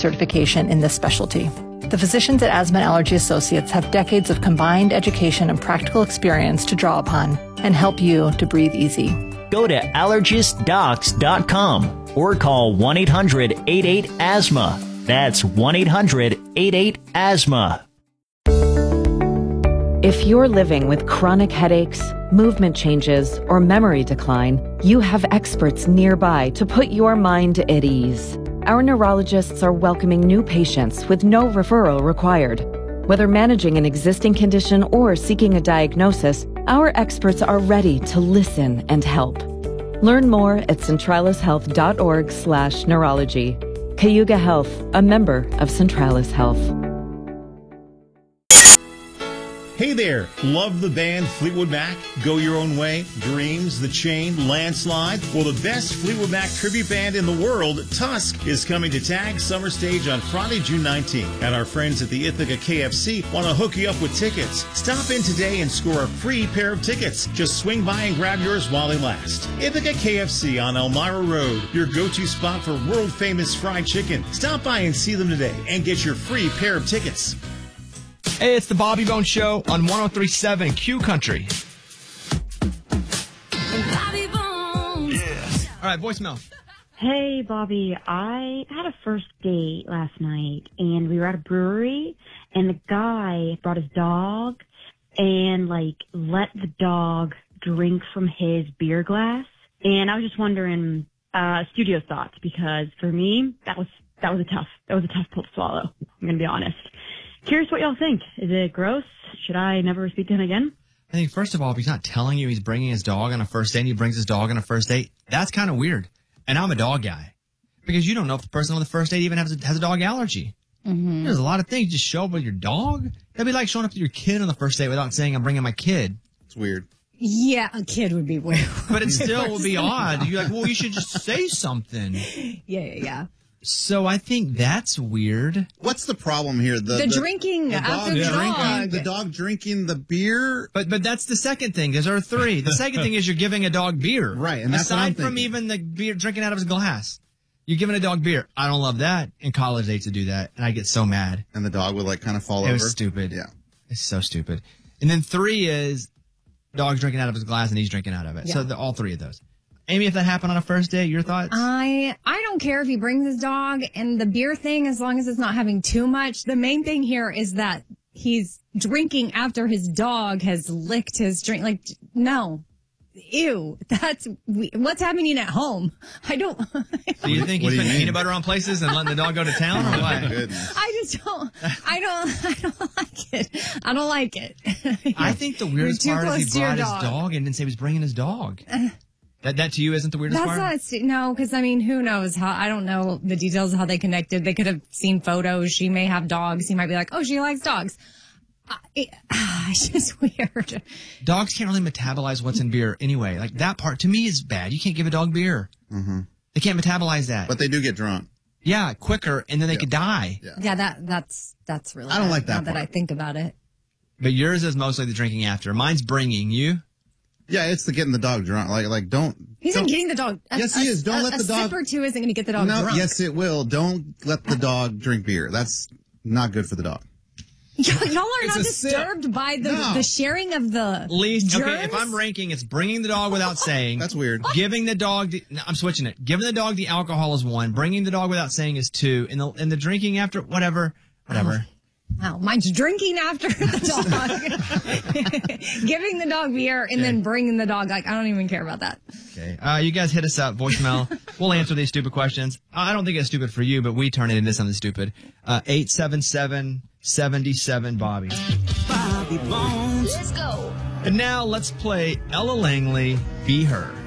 certification in this specialty. The physicians at Asthma and Allergy Associates have decades of combined education and practical experience to draw upon and help you to breathe easy. Go to allergistdocs.com or call 1-800-88-ASTHMA. That's 1-800-88-ASTHMA. If you're living with chronic headaches, movement changes, or memory decline, you have experts nearby to put your mind at ease. Our neurologists are welcoming new patients with no referral required. Whether managing an existing condition or seeking a diagnosis, our experts are ready to listen and help. Learn more at centralishealth.org/neurology. Cayuga Health, a member of Centralis Health. Hey there, love the band Fleetwood Mac? Go Your Own Way, Dreams, The Chain, Landslide? Well, the best Fleetwood Mac tribute band in the world, Tusk, is coming to TAG Summer Stage on Friday, June 19th. And our friends at the Ithaca KFC want to hook you up with tickets. Stop in today and score a free pair of tickets. Just swing by and grab yours while they last. Ithaca KFC on Elmira Road, your go-to spot for world-famous fried chicken. Stop by and see them today and get your free pair of tickets. Hey, it's the Bobby Bones Show on 103.7 Q Country. Bobby Bones. Yeah. All right, voicemail. Hey, Bobby. I had a first date last night, and we were at a brewery, and the guy brought his dog and, let the dog drink from his beer glass. And I was just wondering, studio thoughts, because for me, that was a tough pill to swallow. I'm going to be honest. Curious what y'all think. Is it gross? Should I never speak to him again? I think, first of all, if he's not telling you he's bringing his dog on a first date and he brings his dog on a first date, that's kind of weird. And I'm a dog guy. Because you don't know if the person on the first date even has a dog allergy. Mm-hmm. There's a lot of things. Just show up with your dog. That'd be like showing up with your kid on the first date without saying, I'm bringing my kid. It's weird. Yeah, a kid would be weird. But it still would be odd. You're like, well, you should just say something. Yeah. So I think that's weird. What's the problem here? The drinking after the dog. The dog drinking the beer. But that's the second thing. There are three. The second thing is you're giving a dog beer. Right. And that's aside from even the beer drinking out of his glass. You're giving a dog beer. I don't love that. In college, they used to do that. And I get so mad. And the dog would kind of fall over. It was stupid. Yeah. It's so stupid. And then 3 is dog's drinking out of his glass and he's drinking out of it. Yeah. So all 3 of those. Amy, if that happened on a first date, your thoughts? I don't care if he brings his dog, and the beer thing, as long as it's not having too much. The main thing here is that he's drinking after his dog has licked his drink. No. Ew. What's happening at home? I don't. Do you think he's putting peanut butter on places and letting the dog go to town or what? I just don't. I don't like it. I don't like it. I think the weirdest part is he brought his dog and didn't say he was bringing his dog. That to you isn't the weirdest part? No, because, who knows? I don't know the details of how they connected. They could have seen photos. She may have dogs. He might be like, oh, she likes dogs. It's just weird. Dogs can't really metabolize what's in beer anyway. That part, to me, is bad. You can't give a dog beer. Mm-hmm. They can't metabolize that. But they do get drunk. Yeah, quicker, and then they could die. Yeah, that's really I don't like that now that I think about it. But yours is mostly the drinking after. Mine's bringing. You? Yeah, it's the getting the dog drunk. Don't. He's not getting the dog. Yes, he is. Don't let the dog. A sip or two isn't going to get the dog drunk. Yes, it will. Don't let the dog drink beer. That's not good for the dog. Y'all are not disturbed by the sharing of the germs? Okay, if I'm ranking, it's bringing the dog without saying. That's weird. Giving the dog, I'm switching it. Giving the dog the alcohol is 1. Bringing the dog without saying is 2. And the drinking after, whatever. Wow, mine's drinking after the dog. Giving the dog beer and then bringing the dog. I don't even care about that. Okay. You guys hit us up, voicemail. We'll answer these stupid questions. I don't think it's stupid for you, but we turn it into something stupid. 877-77-Bobby. Bobby Bones. Let's go. And now let's play Ella Langley, Be Her.